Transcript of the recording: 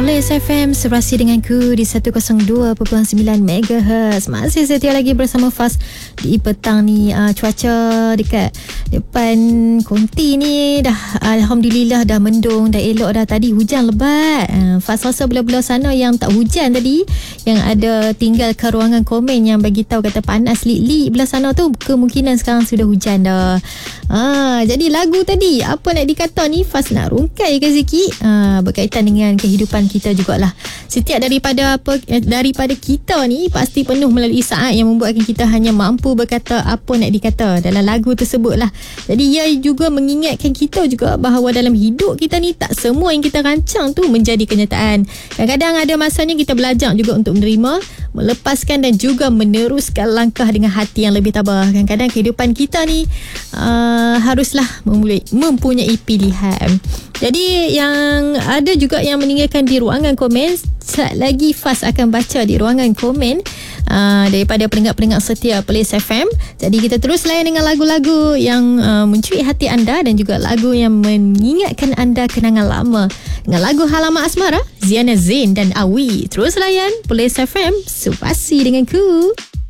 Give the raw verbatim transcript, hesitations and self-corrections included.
Polis F M serasi denganku di seratus dua perpuluhan sembilan megahertz. Masih setia lagi bersama Faz di petang ni. uh, Cuaca dekat depan konti ni dah alhamdulillah dah mendung, dah elok dah. Tadi hujan lebat. uh, Faz rasa belah-belah sana yang tak hujan tadi, yang ada tinggal ke ruangan komen yang bagi tahu kata panas lik-lik belah sana tu, kemungkinan sekarang sudah hujan dah. uh, Jadi lagu tadi apa nak dikata ni, Faz nak rungkai ke sikit, uh, berkaitan dengan kehidupan kita jugalah. Setiap daripada apa daripada kita ni pasti penuh melalui saat yang membuatkan kita hanya mampu berkata apa nak dikata dalam lagu tersebut lah. Jadi ia juga mengingatkan kita juga bahawa dalam hidup kita ni tak semua yang kita rancang tu menjadi kenyataan. Kadang-kadang ada masanya kita belajar juga untuk menerima, melepaskan dan juga meneruskan langkah dengan hati yang lebih tabah. Kadang-kadang kehidupan kita ni uh, haruslah mempunyai pilihan. Jadi yang ada juga yang meninggalkan di ruangan komen. Sekejap lagi Faz akan baca di ruangan komen uh, daripada pendengar-pendengar setia Polis F M. Jadi kita terus layan dengan lagu-lagu yang uh, mencuri hati anda dan juga lagu yang mengingatkan anda kenangan lama. Dengan lagu Halaman Asmara, Ziana Zain dan Awi. Terus layan Polis F M, supasi denganku.